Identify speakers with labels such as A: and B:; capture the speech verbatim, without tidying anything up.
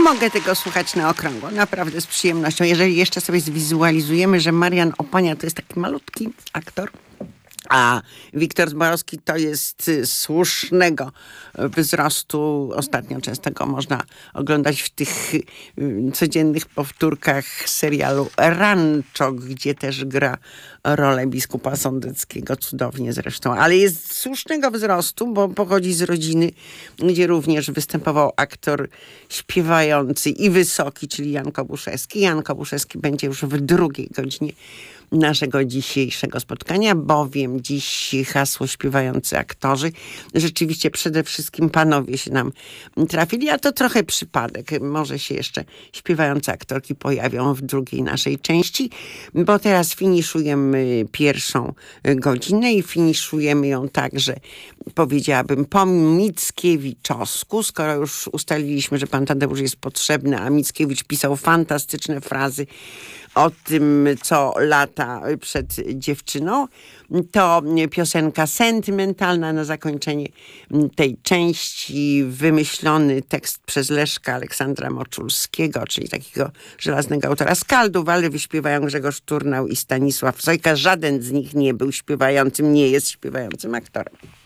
A: mogę tego słuchać na okrągło, naprawdę z przyjemnością. Jeżeli jeszcze sobie zwizualizujemy, że Marian Opania to jest taki malutki aktor, a Wiktor Zborowski to jest słusznego wzrostu. Ostatnio często go można oglądać w tych codziennych powtórkach serialu Rancho, gdzie też gra rolę biskupa Sądeckiego, cudownie zresztą. Ale jest słusznego wzrostu, bo pochodzi z rodziny, gdzie również występował aktor śpiewający i wysoki, czyli Jan Kobuszewski. Jan Kobuszewski będzie już w drugiej godzinie naszego dzisiejszego spotkania, bowiem dziś hasło śpiewający aktorzy. Rzeczywiście przede wszystkim panowie się nam trafili, a to trochę przypadek. Może się jeszcze śpiewające aktorki pojawią w drugiej naszej części, bo teraz finiszujemy pierwszą godzinę i finiszujemy ją tak, że powiedziałabym po Mickiewiczowsku, skoro już ustaliliśmy, że pan Tadeusz jest potrzebny, a Mickiewicz pisał fantastyczne frazy o tym, co lata przed dziewczyną. To piosenka sentymentalna na zakończenie tej części, wymyślony tekst przez Leszka Aleksandra Moczulskiego, czyli takiego żelaznego autora skaldów, ale wyśpiewają Grzegorz Turnał i Stanisław Sojka. Żaden z nich nie był śpiewającym, nie jest śpiewającym aktorem.